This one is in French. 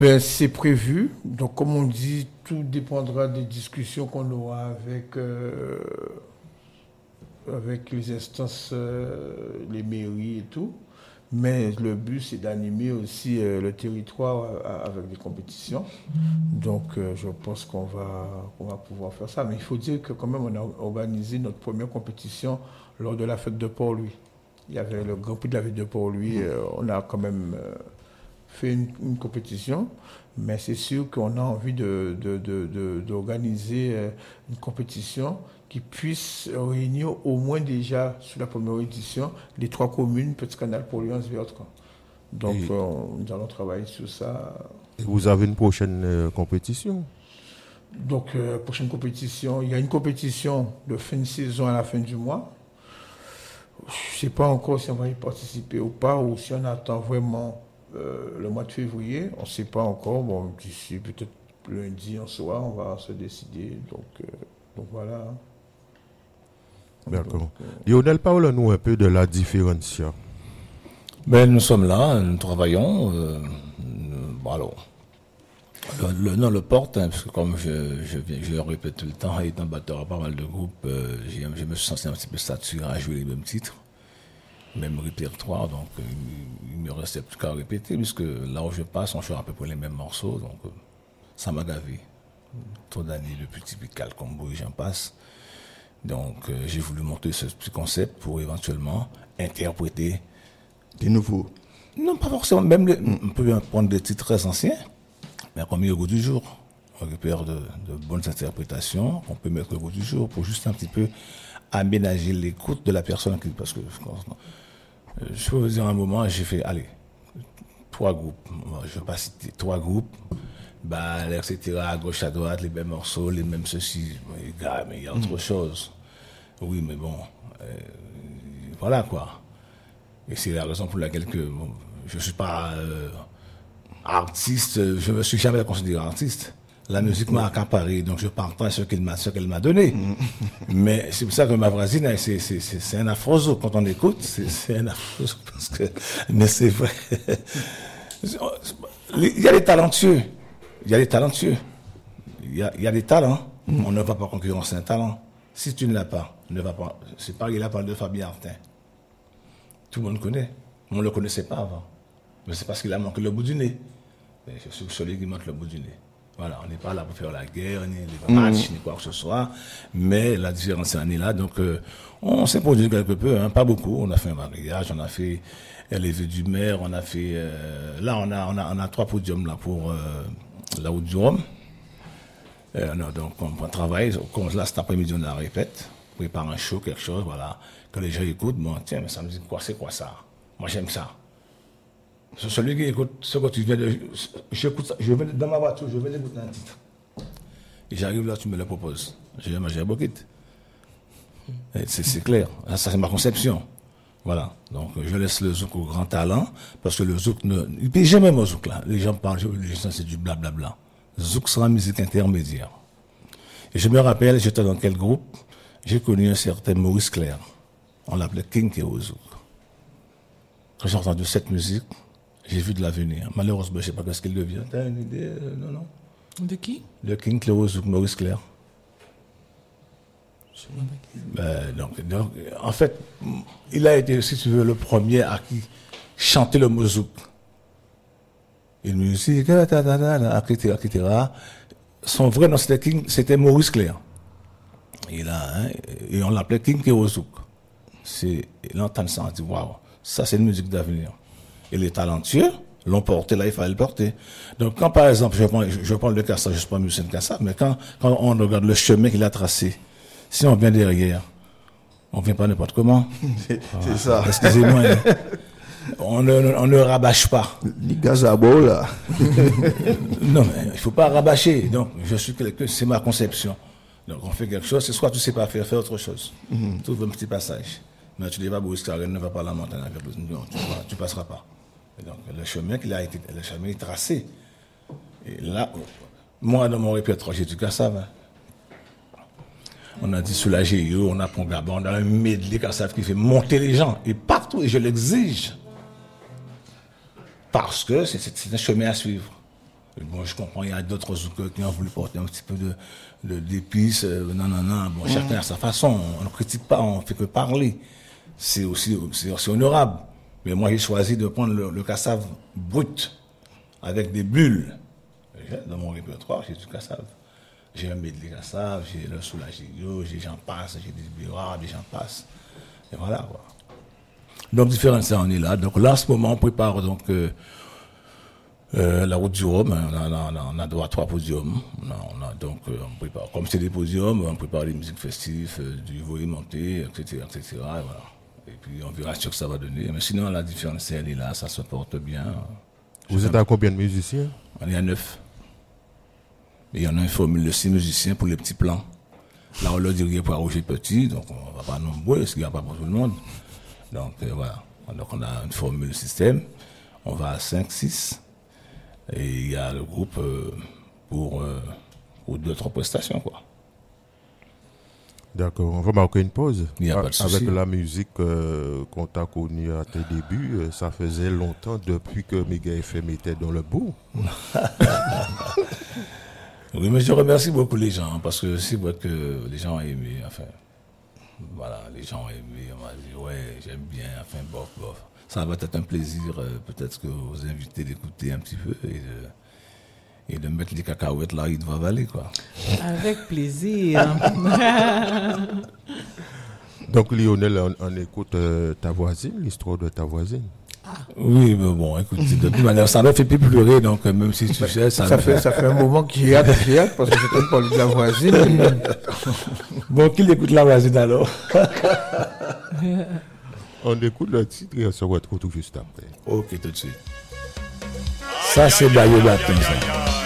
Ben, c'est prévu. Donc, comme on dit, tout dépendra des discussions qu'on aura avec les instances, les mairies et tout. Mais le but, c'est d'animer aussi le territoire avec des compétitions. Donc, je pense qu'on va pouvoir faire ça. Mais il faut dire que quand même, on a organisé notre première compétition lors de la fête de Port-Louis. Il y avait le Grand Prix de la ville de Port-Louis. On a quand même fait une compétition. Mais c'est sûr qu'on a envie d'organiser une compétition qui puisse réunir au moins déjà, sur la première édition, les 3 communes, Petit Canal, Port-Louis, Anse-Bertrand. Donc, nous allons travailler sur ça. Et vous avez une prochaine compétition? Donc, prochaine compétition, il y a une compétition de fin de saison à la fin du mois. Je ne sais pas encore si on va y participer ou pas, ou si on attend vraiment le mois de février. On ne sait pas encore. Bon, d'ici peut-être lundi en soir, on va se décider. Donc voilà. D'accord. Lionel, parle-nous un peu de la différencia. Ben, nous sommes là, nous travaillons. Alors, le porte, hein, parce que comme je le répète tout le temps, étant batteur à pas mal de groupes, je me suis senti un petit peu saturé à jouer les mêmes titres, même répertoire, donc il me restait plus qu'à répéter, puisque là où je passe, on joue à peu près les mêmes morceaux, donc ça m'a gavé. Trop d'années de plus typical combo et j'en passe. Donc j'ai voulu monter ce petit concept pour éventuellement interpréter des nouveaux. Non, pas forcément. Même on peut prendre des titres très anciens, mais qu'on met au goût du jour. On récupère de bonnes interprétations qu'on peut mettre au goût du jour pour juste un petit peu aménager l'écoute de la personne. Parce que je peux vous dire un moment, j'ai fait, allez, 3 groupes. Je ne vais pas citer 3 groupes. Bah, etc. À gauche, à droite, les mêmes morceaux, les mêmes ceci. Mais, gars, mais il y a autre chose. Oui, mais bon, voilà quoi. Et c'est la raison pour laquelle je ne suis pas artiste, je ne me suis jamais considéré artiste. La musique m'a accaparé, donc je partage ce qu'elle m'a donné. Mais c'est pour ça que ma voisine, c'est un afroso. Quand on écoute, c'est un afroso. Mais c'est vrai. Il y a des talentueux. Il y a des talentueux. Il y a des talents. On ne va pas concurrencer un talent. Si tu ne l'as pas, ne va pas. C'est pareil, il a parlé de Fabien Artin. Tout le monde connaît. On ne le connaissait pas avant. Mais c'est parce qu'il a manqué le bout du nez. Mais je suis celui qui manque le bout du nez. Voilà, on n'est pas là pour faire la guerre, ni les matchs, ni quoi que ce soit. Mais la différence est là. Donc, on s'est produit quelque peu, hein, pas beaucoup. On a fait un mariage, on a fait les vœux du maire, on a fait... là, on a 3 podiums là pour la Route du Rhum. Donc, on travaille. Là, cet après-midi, on la répète. On prépare un show, quelque chose, voilà. Que les gens écoutent, bon, tiens, mais ça me dit quoi, c'est quoi ça? Moi, j'aime ça. Celui qui écoute ce que tu viens de... J'écoute ça, je vais dans ma voiture, je vais écouter un titre. Et j'arrive là, tu me le proposes. J'ai mangé un bokit. C'est clair. Ça, c'est ma conception. Voilà. Donc, je laisse le zouk au grand talent, parce que le zouk ne... Il ne paye jamais au zouk, là. Les gens parlent, les gens, c'est du blablabla. Zouk sera musique intermédiaire. Et je me rappelle, j'étais dans quel groupe? J'ai connu un certain Maurice Clair. On l'appelait King Keozouk. Quand j'ai entendu cette musique, j'ai vu de l'avenir. Malheureusement, je ne sais pas ce qu'il devient. T'as une idée? Non. De qui? Le King Keozouk, Maurice Clair. Donc, en fait, il a été, si tu veux, le premier à qui chanter le mozouk. Une musique, etc. Son vrai nom, c'était Maurice Clair. Et on l'appelait King Keozouk. L'entendre ça, on dit, waouh, ça c'est une musique d'avenir. Et les talentueux l'ont porté, là il fallait le porter. Donc quand par exemple, je prends le Kassab, je ne suis pas musicien de Kassab, mais quand on regarde le chemin qu'il a tracé, si on vient derrière, on ne vient pas n'importe comment. C'est ça. Excusez-moi, on ne rabâche pas. Les gazabos là. Non, mais il ne faut pas rabâcher. Donc c'est ma conception. Donc on fait quelque chose, c'est soit tu ne sais pas faire, fais autre chose. Trouve un petit passage. Mais tu ne vas pas Bouscar, ne va pas à la montagne avec le... Non, tu ne passeras pas. Et donc le chemin est tracé. Et là, moi dans mon répertoire, j'ai du Kassab. On a dit sur la GIO, on a Pont-Gabon, on a un medley Kassab qui fait monter les gens. Et partout, et je l'exige. Parce que c'est un chemin à suivre. Bon, je comprends, il y a d'autres zoukeurs qui ont voulu porter un petit peu d'épices, non. Bon, chacun a sa façon. On ne critique pas, on ne fait que parler. C'est aussi honorable. Mais moi, j'ai choisi de prendre le cassave brut, avec des bulles. Dans mon répertoire, j'ai du cassave. J'ai un medley cassave, j'ai le soulagirio, j'ai j'en passe, j'ai des birades, j'en passe. Et voilà, quoi. Donc, différents, ça, on est là. Donc, là, en ce moment, on prépare donc la route du Rhum. On a droit à 3 podiums. On prépare, comme c'est des podiums, on prépare les musiques festives, du volet monté, etc., etc. Et voilà. Et puis, on verra ce que ça va donner. Mais sinon, la différence, elle est là, ça se porte bien. Vous êtes à combien de musiciens? On est à 9. Et il y en a une formule de 6 musiciens pour les petits plans. Là, on leur dirait pour Roger Petit, donc on va pas nombreux, parce qu'il n'y a pas pour tout le monde. Donc, voilà. Donc, on a une formule de système. On va à 5, 6. Et il y a le groupe pour 2-3 prestations, quoi. D'accord, on va marquer une pause. Il n'y a pas de souci. Avec la musique qu'on t'a connue à tes débuts, ça faisait longtemps depuis que Méga FM était dans le bout. Oui, mais je remercie beaucoup les gens, parce que c'est vrai que les gens ont aimé, enfin, voilà, les gens ont aimé, on m'a dit, ouais, j'aime bien, enfin, bof. Ça va être un plaisir, peut-être que vous invitez d'écouter un petit peu et de mettre les cacahuètes là, il va valer, quoi. Avec plaisir. Donc, Lionel, on écoute ta voisine, l'histoire de ta voisine. Oui, mais bon, écoute, de toute manière, ça ne fait plus pleurer, donc même si tu sais, ça fait un moment qu'il y a parce que je t'ai parlé de la voisine. Bon, qu'il écoute la voisine alors. On écoute le titre et on se retrouve tout juste après. Ok, tout de suite. Ça, c'est Bayo Baton, ça.